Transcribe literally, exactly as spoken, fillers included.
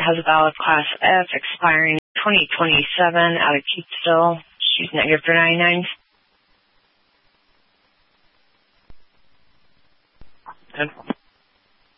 has a valid Class F expiring twenty twenty-seven out of Keatsville. She's negative for ninety-nine. Ten.